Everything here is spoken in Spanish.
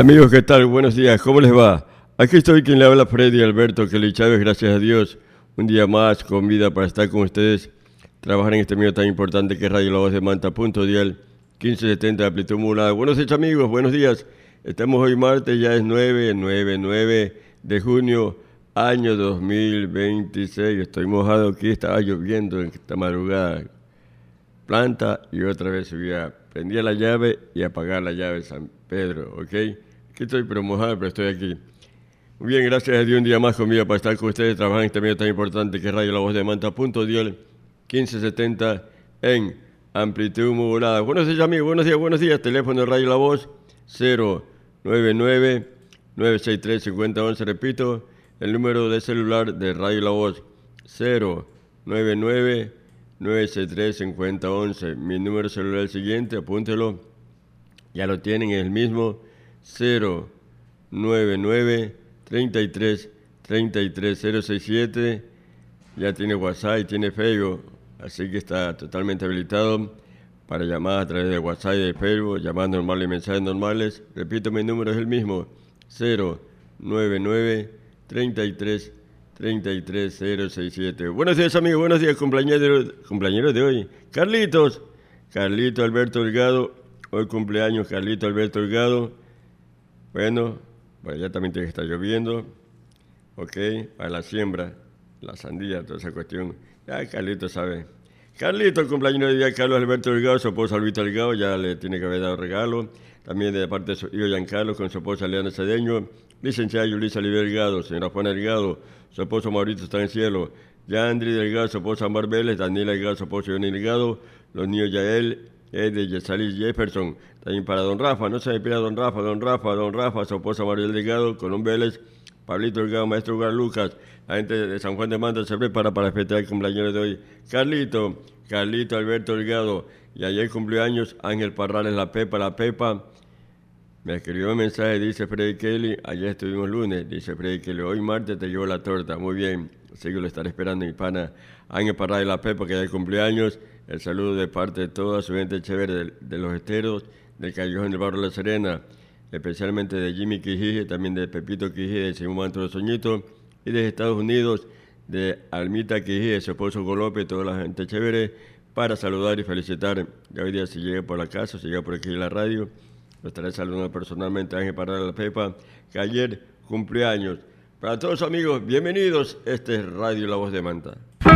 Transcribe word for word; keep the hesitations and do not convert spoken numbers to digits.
Amigos, ¿qué tal? Buenos días, ¿cómo les va? Aquí estoy quien le habla, Freddy Alberto Kelly Chávez, gracias a Dios. Un día más con vida para estar con ustedes, trabajar en este medio tan importante que es Radio La Voz de Manta, punto dial, quince setenta de amplitud modulada. Buenos días, amigos, buenos días. Estamos hoy martes, ya es nueve, nueve, nueve de junio, año dos mil veintiséis. Estoy mojado aquí, estaba lloviendo en esta madrugada. Planta y otra vez subía, prendía la llave y apagaba la llave San Pedro, ¿ok? Aquí estoy pero mojado, pero estoy aquí. Muy bien, gracias a Dios, un día más conmigo para estar con ustedes, trabajar en este medio tan importante que es Radio La Voz de Manta, punto dial, quince setenta en amplitud modulada. Buenos días, amigos, buenos días, buenos días. Teléfono de Radio La Voz, cero nueve nueve, nueve seis tres, cinco cero uno uno. Repito, el número de celular de Radio La Voz, cero nueve nueve, nueve seis tres, cinco cero uno uno. Mi número celular es el siguiente, apúntelo. Ya lo tienen, es el mismo, cero nueve nueve, treinta y tres, treinta y tres, cero seis siete. Ya tiene WhatsApp y tiene Facebook, así que está totalmente habilitado para llamadas a través de WhatsApp y de Facebook, llamadas normales y mensajes normales. Repito, mi número es el mismo, cero nueve nueve, treinta y tres, treinta y tres, cero seis siete. Buenos días, amigos, buenos días, cumpleañeros, cumpleañeros de hoy. Carlitos, Carlito Alberto Delgado, hoy cumpleaños Carlito Alberto Delgado. Bueno, bueno, ya también tiene que estar lloviendo, ok, para la siembra, la sandía, toda esa cuestión. Ya Carlito sabe. Carlito, el cumpleaños de día, Carlos Alberto Delgado, su esposa Luisa Delgado, ya le tiene que haber dado regalo. También de parte de su hijo Giancarlo, con su esposa Leana Cedeño. Licenciada Yulisa Oliver Delgado, señora Juana Delgado, su esposo Mauricio está en el cielo. Yandri Delgado, su esposa Amar Vélez, Daniela Delgado, su esposo Johnny Delgado, los niños Yael, Ed, Yesalis Jefferson. También para don Rafa, no se me pida don Rafa, don Rafa, don Rafa, su esposa Mariel Delgado, Colón Vélez, Pablito Delgado, maestro Lugar Lucas. La gente de San Juan de Manta se prepara para festejar el cumpleaños de hoy. Carlito, Carlito Alberto Delgado. Y ayer cumplió años Ángel Parrales, la Pepa, la Pepa. Me escribió un mensaje, dice Freddy Kelly, ayer estuvimos lunes, dice Freddy Kelly, hoy martes te llevo la torta, muy bien, así que lo estaré esperando mi pana Ángel Parrales, la Pepa, que ya es cumpleaños. El saludo de parte de toda su gente chévere de, de los esteros, del Callejón del Barrio La Serena, especialmente de Jimmy Quijije, también de Pepito Quijije, de Simón Manto de Soñito, y de Estados Unidos, de Almita Quijije, su esposo Golope, toda la gente chévere, para saludar y felicitar. Ya hoy día si llega por la casa, si llega por aquí en la radio, lo estaré saludando personalmente a Ángel Parrales la Pepa, que ayer cumplió años. Para todos amigos, bienvenidos, este es Radio La Voz de Manta.